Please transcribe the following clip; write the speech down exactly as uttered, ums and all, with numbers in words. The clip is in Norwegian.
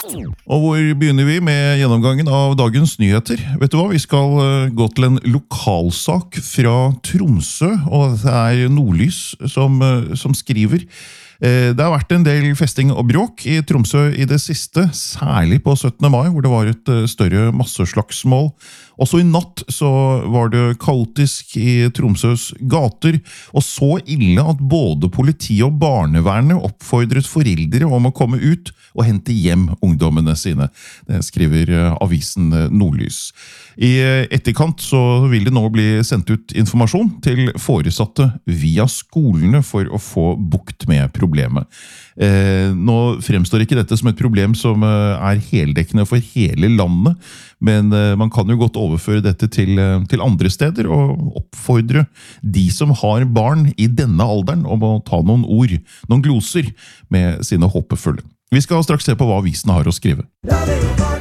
Og hvor begynner vi med gjennomgangen av dagens nyheter? Vet du hva, vi skal eh, gå til en lokalsak fra Tromsø, og det er Nordlys som, eh, som skriver. Eh, Det har vært en del festing og bråk i Tromsø i det siste, særlig på syttende mai, hvor det var et eh, større masseslagsmål. Også i natt så var det kaotisk i Tromsøs gater, og så ille at både politi og barnevernet oppfordret foreldre om å komme ut og hente hjem ungdommene sine. Det skriver eh, avisen eh, Nordlys. I eh, etterkant så vil det nå bli sendt ut informasjon til foresatte via skolene for å få bukt med problemet. Eh, nå fremstår ikke dette som et problem som eh, er heldekkende for hele landet, men eh, man kan jo godt overføre dette til, eh, til andre steder og oppfordre de som har barn i denne alderen om å ta noen ord, noen gloser med sine håpefulle. Vi skal straks se på hva avisen har å skrive.